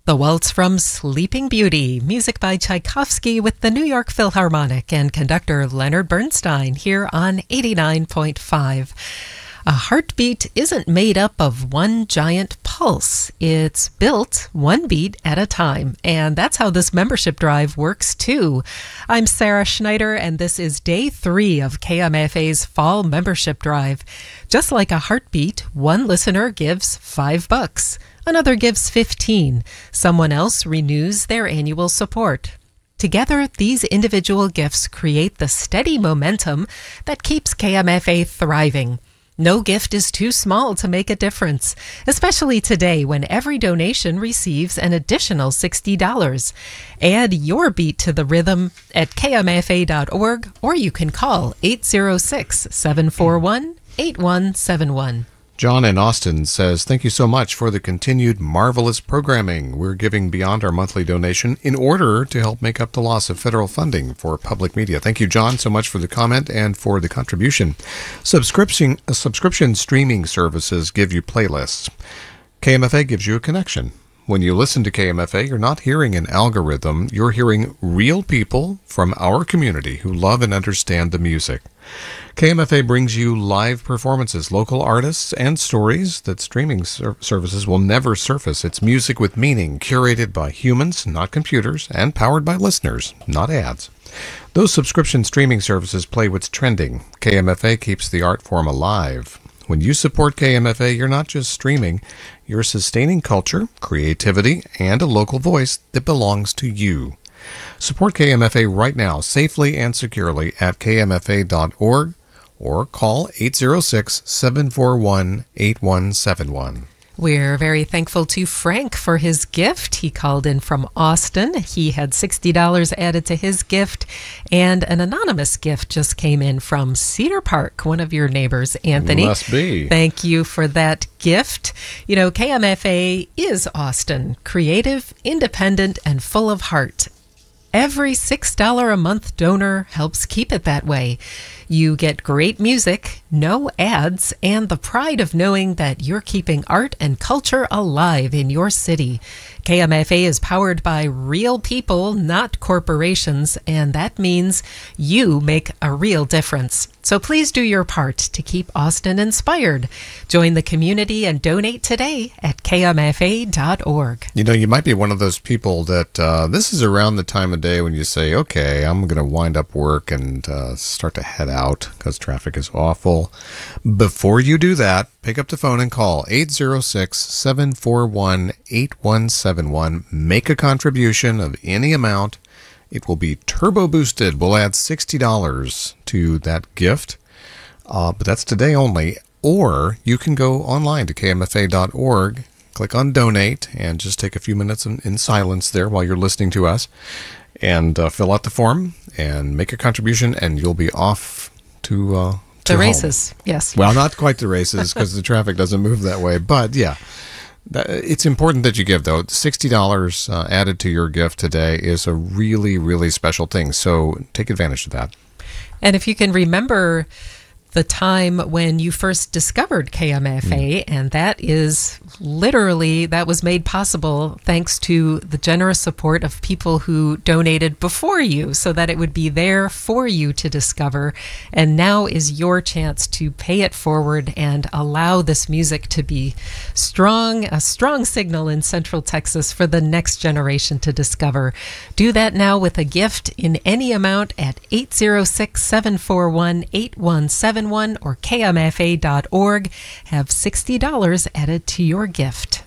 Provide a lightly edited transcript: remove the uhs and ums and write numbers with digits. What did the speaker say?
The Waltz from Sleeping Beauty, music by Tchaikovsky with the New York Philharmonic and conductor Leonard Bernstein here on 89.5. A heartbeat isn't made up of one giant pulse. It's built one beat at a time, and that's how this membership drive works too. I'm Sarah Schneider, and this is day 3 of KMFA's fall membership drive. Just like a heartbeat, one listener gives $5. Another gives 15. Someone else renews their annual support. Together, these individual gifts create the steady momentum that keeps KMFA thriving. No gift is too small to make a difference, especially today when every donation receives an additional $60. Add your beat to the rhythm at kmfa.org, or you can call 806-741-8171. John in Austin says, thank you so much for the continued marvelous programming. We're giving beyond our monthly donation in order to help make up the loss of federal funding for public media. Thank you, John, so much for the comment and for the contribution. Subscription streaming services give you playlists. KMFA gives you a connection. When you listen to KMFA, you're not hearing an algorithm. You're hearing real people from our community who love and understand the music. KMFA brings you live performances, local artists, and stories that streaming services will never surface. It's music with meaning, curated by humans, not computers, and powered by listeners, not ads. Those subscription streaming services play what's trending. KMFA keeps the art form alive. When you support KMFA, you're not just streaming, you're sustaining culture, creativity, and a local voice that belongs to you. Support KMFA right now, safely and securely at kmfa.org or call 806-741-8171. We're very thankful to Frank for his gift. He called in from Austin. He had $60 added to his gift, and an anonymous gift just came in from Cedar Park, one of your neighbors, Anthony. Must be. Thank you for that gift. You know, KMFA is Austin, creative, independent, and full of heart. Every $6 a month donor helps keep it that way. You get great music, no ads, and the pride of knowing that you're keeping art and culture alive in your city. KMFA is powered by real people, not corporations, and that means you make a real difference. So please do your part to keep Austin inspired. Join the community and donate today at kmfa.org. You know, you might be one of those people that this is around the time of day when you say, okay, I'm going to wind up work and start to head out because traffic is awful. Before you do that, pick up the phone and call 806-741-8171. Make a contribution of any amount. It will be turbo boosted. We'll add $60 to that gift, but that's today only. Or you can go online to kmfa.org, click on donate, and just take a few minutes in silence there while you're listening to us, and fill out the form and make a contribution, and you'll be off to the races. Home. Yes. Well, not quite the races because the traffic doesn't move that way, but yeah. It's important that you give, though. $60 added to your gift today is a really, really special thing. So take advantage of that. And if you can remember the time when you first discovered KMFA, and that is literally, that was made possible thanks to the generous support of people who donated before you so that it would be there for you to discover. And now is your chance to pay it forward and allow this music to be a strong signal in Central Texas for the next generation to discover. Do that now with a gift in any amount at 806-741-8171 or kmfa.org. Have $60 added to your gift.